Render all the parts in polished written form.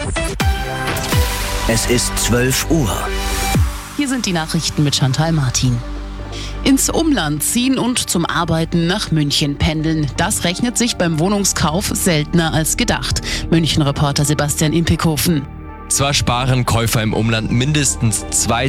Es ist 12 Uhr. Hier sind die Nachrichten mit Chantal Martin. Ins Umland ziehen und zum Arbeiten nach München pendeln. Das rechnet sich beim Wohnungskauf seltener als gedacht. München-Reporter Sebastian Impekhofen. Zwar sparen Käufer im Umland mindestens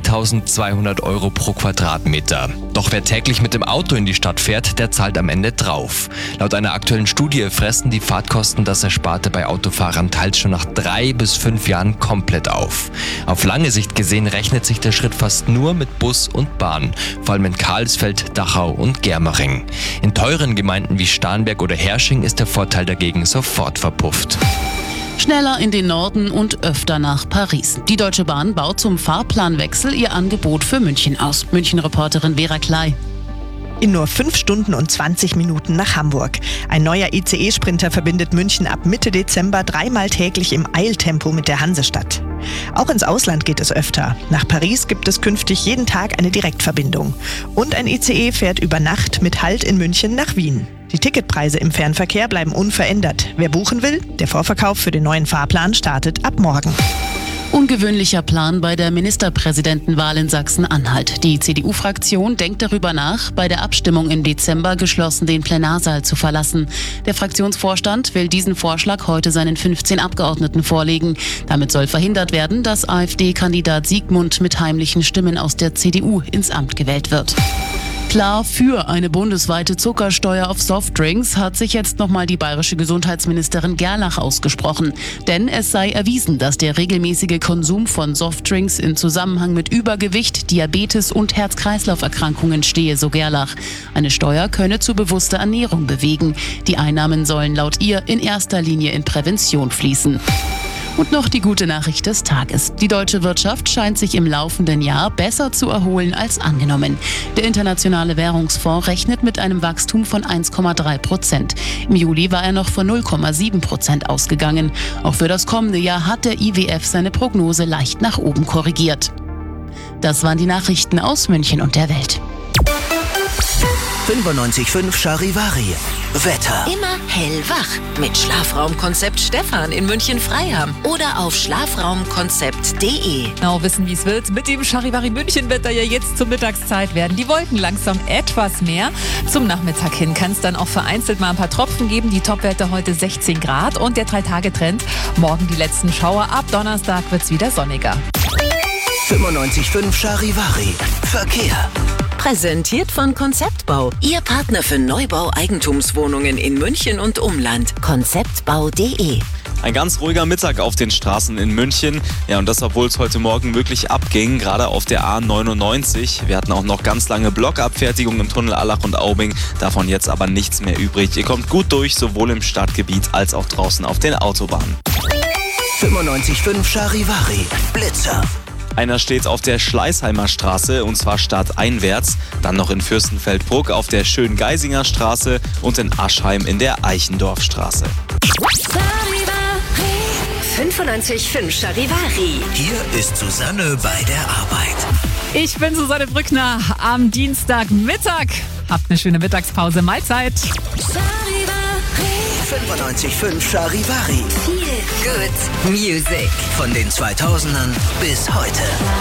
2.200 € pro Quadratmeter. Doch wer täglich mit dem Auto in die Stadt fährt, der zahlt am Ende drauf. Laut einer aktuellen Studie fressen die Fahrtkosten das Ersparte bei Autofahrern teils schon nach 3 bis 5 Jahren komplett auf. Auf lange Sicht gesehen rechnet sich der Schritt fast nur mit Bus und Bahn, vor allem in Karlsfeld, Dachau und Germering. In teuren Gemeinden wie Starnberg oder Hersching ist der Vorteil dagegen sofort verpufft. Schneller in den Norden und öfter nach Paris. Die Deutsche Bahn baut zum Fahrplanwechsel ihr Angebot für München aus. München-Reporterin Vera Klei. In nur 5 Stunden und 20 Minuten nach Hamburg. Ein neuer ICE-Sprinter verbindet München ab Mitte Dezember 3-mal täglich im Eiltempo mit der Hansestadt. Auch ins Ausland geht es öfter. Nach Paris gibt es künftig jeden Tag eine Direktverbindung. Und ein ICE fährt über Nacht mit Halt in München nach Wien. Die Ticketpreise im Fernverkehr bleiben unverändert. Wer buchen will, der Vorverkauf für den neuen Fahrplan startet ab morgen. Ungewöhnlicher Plan bei der Ministerpräsidentenwahl in Sachsen-Anhalt. Die CDU-Fraktion denkt darüber nach, bei der Abstimmung im Dezember geschlossen den Plenarsaal zu verlassen. Der Fraktionsvorstand will diesen Vorschlag heute seinen 15 Abgeordneten vorlegen. Damit soll verhindert werden, dass AfD-Kandidat Siegmund mit heimlichen Stimmen aus der CDU ins Amt gewählt wird. Klar für eine bundesweite Zuckersteuer auf Softdrinks hat sich jetzt nochmal die bayerische Gesundheitsministerin Gerlach ausgesprochen. Denn es sei erwiesen, dass der regelmäßige Konsum von Softdrinks in Zusammenhang mit Übergewicht, Diabetes und Herz-Kreislauf-Erkrankungen stehe, so Gerlach. Eine Steuer könne zu bewusster Ernährung bewegen. Die Einnahmen sollen laut ihr in erster Linie in Prävention fließen. Und noch die gute Nachricht des Tages. Die deutsche Wirtschaft scheint sich im laufenden Jahr besser zu erholen als angenommen. Der Internationale Währungsfonds rechnet mit einem Wachstum von 1,3%. Im Juli war er noch von 0,7% ausgegangen. Auch für das kommende Jahr hat der IWF seine Prognose leicht nach oben korrigiert. Das waren die Nachrichten aus München und der Welt. 95.5 Charivari. Wetter. Immer hellwach mit Schlafraumkonzept Stefan in München-Freiham oder auf schlafraumkonzept.de. Genau wissen, wie es wird. Mit dem Charivari München-Wetter ja jetzt zur Mittagszeit werden die Wolken langsam etwas mehr. Zum Nachmittag hin kann es dann auch vereinzelt mal ein paar Tropfen geben. Die Topwerte heute 16 Grad und der 3-Tage-Trend. Morgen die letzten Schauer. Ab Donnerstag wird es wieder sonniger. 95.5 Charivari. Verkehr. Präsentiert von Konzeptbau. Ihr Partner für Neubau Eigentumswohnungen in München und Umland. Konzeptbau.de. Ein ganz ruhiger Mittag auf den Straßen in München. Ja, und das, obwohl es heute Morgen wirklich abging, gerade auf der A99. Wir hatten auch noch ganz lange Blockabfertigung im Tunnel Allach und Aubing. Davon jetzt aber nichts mehr übrig. Ihr kommt gut durch, sowohl im Stadtgebiet als auch draußen auf den Autobahnen. 95.5 Charivari. Blitzer. Einer steht auf der Schleißheimer Straße und zwar stadteinwärts, dann noch in Fürstenfeldbruck auf der Schöngeisinger Straße und in Aschheim in der Eichendorfstraße. 95.5 Charivari. Hier ist Susanne bei der Arbeit. Ich bin Susanne Brückner am Dienstagmittag. Habt eine schöne Mittagspause. Mahlzeit. 95.5 Charivari. Feel good music. Von den 2000ern bis heute.